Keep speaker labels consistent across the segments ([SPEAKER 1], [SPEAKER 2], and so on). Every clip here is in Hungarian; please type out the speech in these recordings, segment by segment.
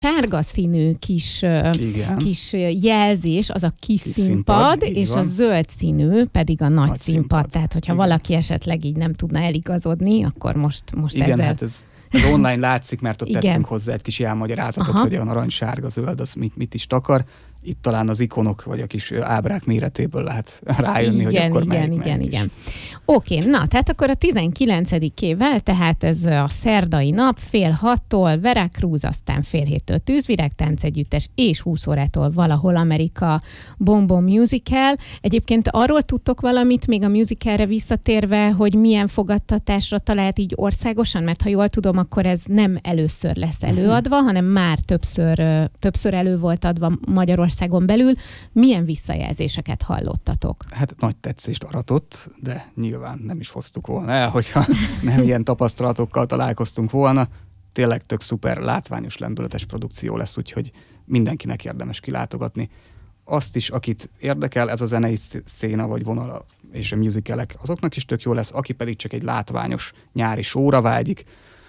[SPEAKER 1] sárga színű kis jelzés, az a kis színpad, és van. A zöld színű pedig a nagy színpad. Tehát, hogyha valaki esetleg így nem tudna eligazodni, akkor most
[SPEAKER 2] igen,
[SPEAKER 1] ezzel...
[SPEAKER 2] Hát ez online látszik, mert ott tettünk hozzá egy kis elmagyarázatot, hogy a narancs-sárga zöld az mit is takar. Itt talán az ikonok vagy a kis ábrák méretéből lehet rájönni, hogy akkor
[SPEAKER 1] Igen. Oké, na, tehát akkor a 19-ével, tehát ez a szerdai nap, 5:30-tól Veracruz, aztán 6:30-től Tűzvirág táncegyüttes, és 20 órától valahol Amerika Bombom Musical. Egyébként arról tudtok valamit, még a musicalre visszatérve, hogy milyen fogadtatásra talált így országosan, mert ha jól tudom, akkor ez nem először lesz előadva, hanem már többször elő volt adva Magyarországon belül. Milyen visszajelzéseket hallottatok?
[SPEAKER 2] Hát nagy tetszést aratott, de nyilván nem is hoztuk volna el, hogyha nem ilyen tapasztalatokkal találkoztunk volna. Tényleg tök szuper, látványos, lendületes produkció lesz, úgyhogy mindenkinek érdemes kilátogatni. Azt is, akit érdekel, ez a zenei széna vagy vonala és a musicalek, azoknak is tök jó lesz, aki pedig csak egy látványos nyári showra vágyik,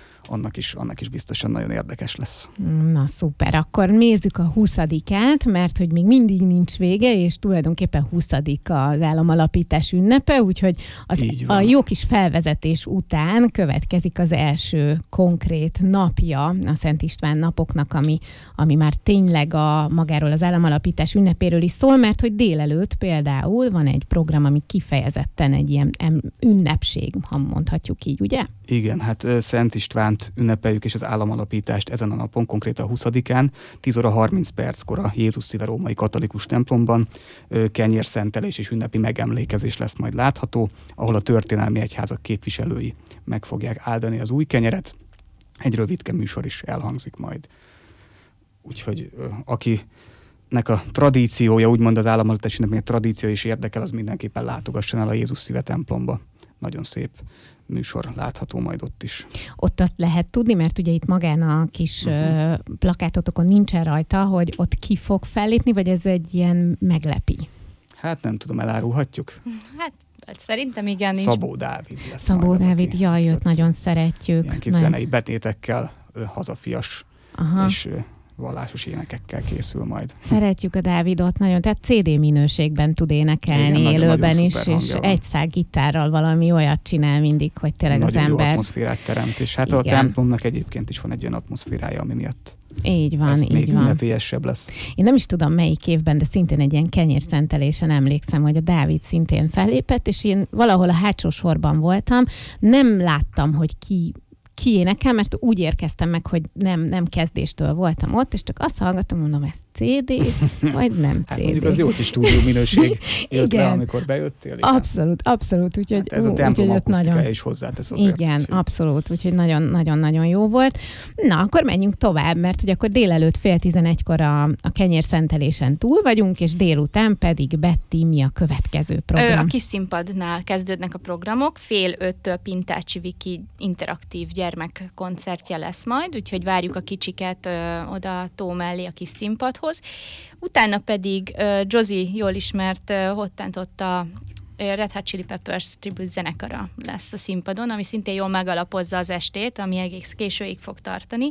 [SPEAKER 2] annak is biztosan nagyon érdekes lesz.
[SPEAKER 1] Na szuper, akkor nézzük a 20-át, mert hogy még mindig nincs vége, és tulajdonképpen 20. az államalapítás ünnepe, úgyhogy a jó kis felvezetés után következik az első konkrét napja a Szent István napoknak, ami már tényleg magáról az államalapítás ünnepéről is szól, mert hogy délelőtt például van egy program, ami kifejezetten egy ilyen ünnepség, ha mondhatjuk így, ugye?
[SPEAKER 2] Igen, hát Szent Istvánt ünnepeljük, és az államalapítást ezen a napon, konkrétan a 20-án, 10:30 a Jézus Szíve római katolikus templomban kenyérszentelés és ünnepi megemlékezés lesz majd látható, ahol a történelmi egyházak képviselői meg fogják áldani az új kenyeret. Egy rövidke műsor is elhangzik majd. Úgyhogy akinek a tradíciója, úgymond az államalapítás ünnepének tradíció is érdekel, az mindenképpen látogasson el a Jézus Szíve templomba. Nagyon szép műsor látható majd ott is.
[SPEAKER 1] Ott azt lehet tudni, mert ugye itt magán a kis plakátotokon nincsen rajta, hogy ott ki fog fellépni, vagy ez egy ilyen meglepi?
[SPEAKER 2] Hát nem tudom, elárulhatjuk?
[SPEAKER 3] Hát szerintem igen.
[SPEAKER 2] Szabó Dávid lesz.
[SPEAKER 1] Szabó Dávid, jaj, őt nagyon szeretjük.
[SPEAKER 2] Ilyen kis zenei betétekkel, hazafias és vallásos énekekkel készül majd.
[SPEAKER 1] Szeretjük a Dávidot nagyon, tehát CD minőségben tud énekelni, igen, élőben is, és egy szál gitárral valami olyat csinál mindig, hogy tényleg
[SPEAKER 2] nagyon
[SPEAKER 1] az ember...
[SPEAKER 2] Nagyon jó atmoszférát teremt, és hát igen. A templomnak egyébként is van egy olyan atmoszférája, ami miatt
[SPEAKER 1] így van,
[SPEAKER 2] ez
[SPEAKER 1] így
[SPEAKER 2] még
[SPEAKER 1] van.
[SPEAKER 2] ünnepélyesebb lesz.
[SPEAKER 1] Én nem is tudom melyik évben, de szintén egy ilyen kenyérszentelésen emlékszem, hogy a Dávid szintén fellépett, és én valahol a hátsó sorban voltam, nem láttam, hogy ki énekel, mert úgy érkeztem meg, hogy nem kezdéstől voltam ott, és csak azt hallgattam, mondom, ez CD, vagy nem CD.
[SPEAKER 2] Hát mondjuk az jó kis stúdió minőség jött le, amikor bejöttél. Igen.
[SPEAKER 1] Abszolút. Úgyhogy,
[SPEAKER 2] hát ez a templom akusztikája is hozzátesz azért.
[SPEAKER 1] Igen, abszolút, úgyhogy nagyon-nagyon jó volt. Na, akkor menjünk tovább, mert ugye akkor délelőtt 10:30-kor a kenyérszentelésen túl vagyunk, és délután pedig Betty, mi a következő program?
[SPEAKER 3] A kis színpadnál kezdődnek a programok, 4:30-től Pintácsi Viki interaktív gyermekkoncertje lesz majd, úgyhogy várjuk a kicsiket oda tó mellé a kis színpadhoz. Utána pedig Josie jól ismert hottent a Red Hot Chili Peppers tribute zenekara lesz a színpadon, ami szintén jól megalapozza az estét, ami egész későig fog tartani.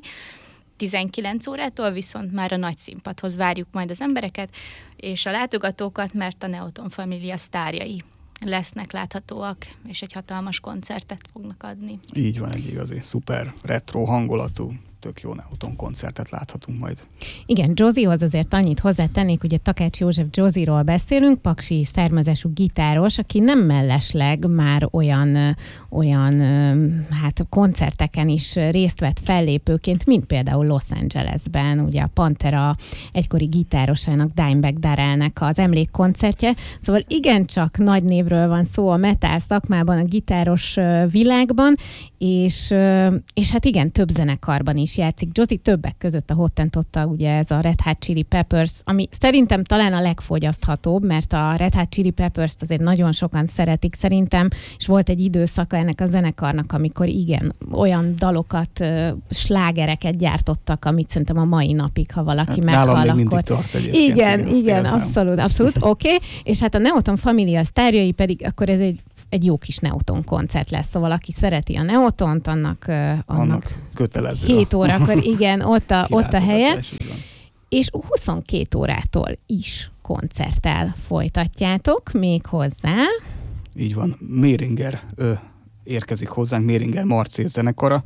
[SPEAKER 3] 19 órától viszont már a nagy színpadhoz várjuk majd az embereket, és a látogatókat, mert a Neoton Família sztárjai lesznek láthatóak, és egy hatalmas koncertet fognak adni.
[SPEAKER 2] Így van, egy igazi szuper retro hangulatú, tök jó Neoton koncertet láthatunk majd.
[SPEAKER 1] Igen, Josiehoz azért annyit hozzátennék, ugye Takács József Josie-ról beszélünk, paksi származású gitáros, aki nem mellesleg már olyan koncerteken is részt vett fellépőként, mint például Los Angelesben, ugye a Pantera egykori gitárosának, Dimebag Darrellnek az emlékkoncertje. Szóval igencsak nagy névről van szó a metal szakmában, a gitáros világban, és hát igen, több zenekarban is játszik. Josie többek között a Hottentottal, ugye ez a Red Hot Chili Peppers, ami szerintem talán a legfogyaszthatóbb, mert a Red Hot Chili Peppers-t azért nagyon sokan szeretik szerintem, és volt egy időszaka ennek a zenekarnak, amikor igen, olyan dalokat, slágereket gyártottak, amit szerintem a mai napig, ha valaki
[SPEAKER 2] hát
[SPEAKER 1] meghall,
[SPEAKER 2] nálam még mindig tart egyébként.
[SPEAKER 1] Igen, abszolút, oké. És hát a Neoton Família sztárjai pedig, akkor ez egy egy jó kis Neoton koncert lesz, szóval aki szereti a Neotont, annak
[SPEAKER 2] kötelező.
[SPEAKER 1] 7 órakor, igen, ott a helye. És 22 órától is koncerttel folytatjátok még hozzá.
[SPEAKER 2] Így van. Méringer érkezik hozzánk, Méringer Marcél zenekara.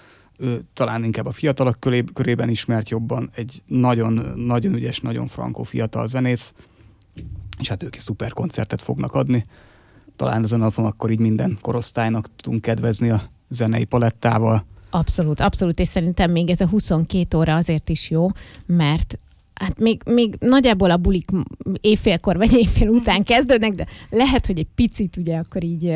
[SPEAKER 2] Talán inkább a fiatalok körében ismert jobban. Egy nagyon, nagyon ügyes, nagyon frankó fiatal zenész, és hát ők is szuper koncertet fognak adni. Talán ezen a napon akkor így minden korosztálynak tudunk kedvezni a zenei palettával.
[SPEAKER 1] Abszolút, és szerintem még ez a 22 óra azért is jó, mert hát még nagyjából a bulik éjfélkor vagy éjfél után kezdődnek, de lehet, hogy egy picit ugye akkor így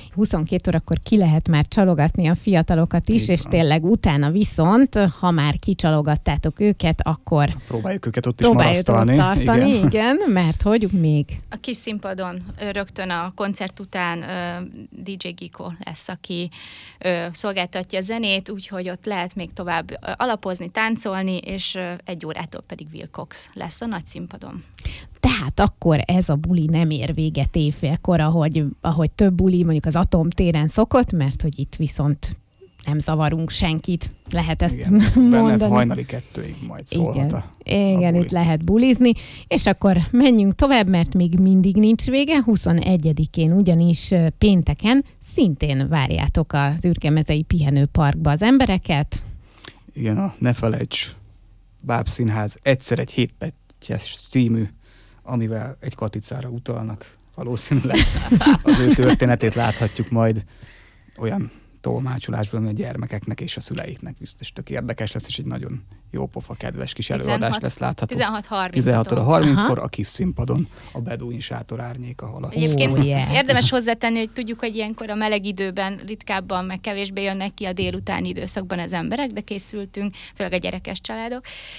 [SPEAKER 1] 22 órakor ki lehet már csalogatni a fiatalokat is, és tényleg utána viszont, ha már kicsalogattátok őket, akkor
[SPEAKER 2] próbáljuk őket ott is marasztalni.
[SPEAKER 1] Tartani, igen, mert hogy még...
[SPEAKER 3] A kis színpadon rögtön a koncert után DJ Giko lesz, aki szolgáltatja a zenét, úgyhogy ott lehet még tovább alapozni, táncolni, és 1 órától pedig Will Cox lesz a nagy színpadon.
[SPEAKER 1] Tehát akkor ez a buli nem ér véget éjfélkor, ahogy több buli mondjuk az Atom téren szokott, mert hogy itt viszont nem zavarunk senkit, lehet ezt mondani.
[SPEAKER 2] Benned hajnali 2-ig majd szólhat
[SPEAKER 1] Igen, itt lehet bulizni, és akkor menjünk tovább, mert még mindig nincs vége. 21-én ugyanis pénteken szintén várjátok az Ürgemezei Pihenőparkba az embereket.
[SPEAKER 2] Igen, a Ne Felejts Bábszínház egyszer egy 7 pettyes című, amivel egy Katicára utalnak. Valószínűleg az ő történetét láthatjuk majd olyan tolmácsolásban, ami a gyermekeknek és a szüleiknek biztos tök érdekes lesz, és egy nagyon jó pofa, kedves kis előadás lesz látható. 16:30-kor a kis színpadon a Beduin sátor árnyéka alatt.
[SPEAKER 3] Egyébként érdemes hozzátenni, hogy tudjuk, hogy ilyenkor a meleg időben ritkábban, meg kevésbé jönnek ki a délutáni időszakban az emberek, de készültünk, főleg a gyerekes családok,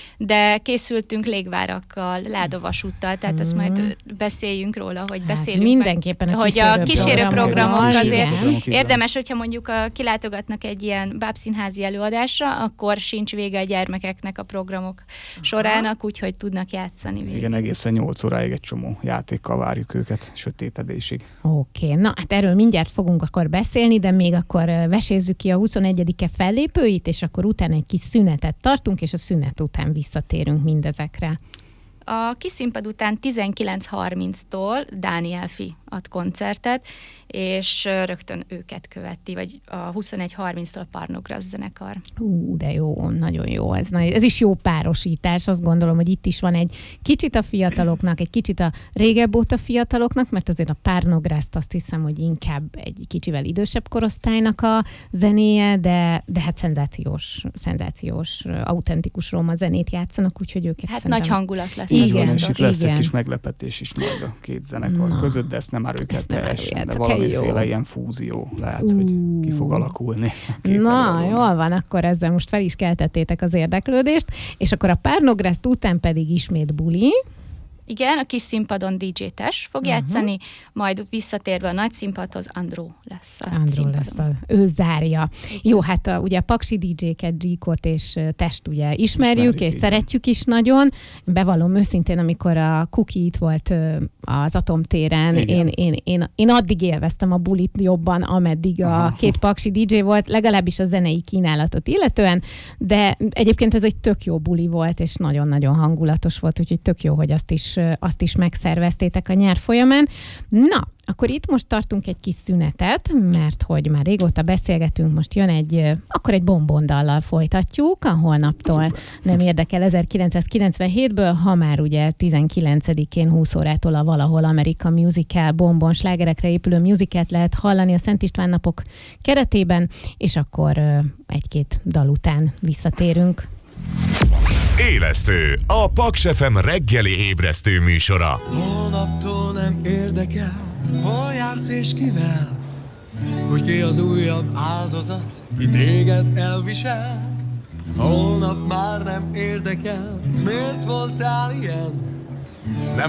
[SPEAKER 3] de készültünk légvárakkal, ládavasúttal, tehát ezt majd beszéljünk róla, hogy beszélünk
[SPEAKER 1] mindenképpen
[SPEAKER 3] meg, hogy a kísérőprogramok azért érdemes, hogyha mondjuk kilátogatnak egy ilyen bábszínházi előadásra, akkor sincs vége a gyermekeknek a programok sorának, úgyhogy tudnak játszani végig.
[SPEAKER 2] Igen, egészen 8 óráig egy csomó játékkal várjuk őket, sötétedésig.
[SPEAKER 1] Oké, na hát erről mindjárt fogunk akkor beszélni, de még akkor vesézzük ki a 21-e fellépőit, és akkor utána egy kis szünetet tartunk, és a szünet után visszatérünk mindezekre.
[SPEAKER 3] A kis színpad után 19:30-tól Dániel Fi ad koncertet, és rögtön őket követi, vagy a 21:30-tól a Parnogrász zenekar.
[SPEAKER 1] De jó, nagyon jó. Ez is jó párosítás. Azt gondolom, hogy itt is van egy kicsit a fiataloknak, egy kicsit a régebb óta fiataloknak, mert azért a Parnográszt azt hiszem, hogy inkább egy kicsivel idősebb korosztálynak a zenéje, de hát szenzációs, autentikus roma zenét játszanak, úgyhogy őket
[SPEAKER 3] hát nagy hangulat lesz.
[SPEAKER 2] Igen, és itt lesz egy kis meglepetés is majd a két zenekar között, de ezt nem áruljuk el teljesen, de valamiféle ilyen fúzió lehet, hogy ki fog alakulni.
[SPEAKER 1] Na, jól van, akkor ezzel most fel is keltettétek az érdeklődést, és akkor a Parnográszt után pedig ismét buli.
[SPEAKER 3] Igen, a kis színpadon DJ Tess fog játszani, majd visszatérve a nagy színpadhoz Andró lesz a színpadon.
[SPEAKER 1] Ő zárja. Igen. Jó, hát ugye a paksi DJ-ket, G-kot és Test ugye ismerjük és szeretjük is nagyon. Bevallom őszintén, amikor a Cookie itt volt az Atom téren, én addig élveztem a bulit jobban, ameddig a két paksi DJ volt, legalábbis a zenei kínálatot illetően, de egyébként ez egy tök jó buli volt, és nagyon-nagyon hangulatos volt, úgyhogy tök jó, hogy azt is megszerveztétek a nyár folyamán. Na, akkor itt most tartunk egy kis szünetet, mert hogy már régóta beszélgetünk, most jön egy bombondallal folytatjuk, a holnaptól nem érdekel 1997-ből, ha már ugye 19-én 20 órától a Valahol Amerika Musical bombon slágerekre épülő musicalt lehet hallani a Szent István napok keretében, és akkor egy-két dal után visszatérünk.
[SPEAKER 4] Élesztő, a Paks FM reggeli ébresztő műsora.
[SPEAKER 5] Holnaptól nem érdekel, hol jársz és kivel, hogy ki az újabb áldozat, ki téged elvisel. Holnap már nem érdekel, miért voltál ilyen?